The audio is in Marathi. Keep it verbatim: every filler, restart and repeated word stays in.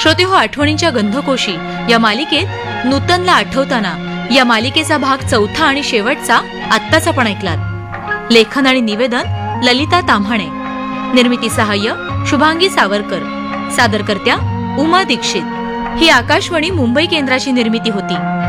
श्रोते हो, आठवणींच्या गंधकोशी या मालिकेत नूतनला आठवताना या मालिकेचा भाग चौथा आणि शेवटचा आत्ताच आपण ऐकलात. लेखन आणि निवेदन ललिता ताम्हाणे, निर्मिती सहाय्य शुभांगी सावरकर, सादरकर्त्या उमा दीक्षित. ही आकाशवाणी मुंबई केंद्राची निर्मिती होती.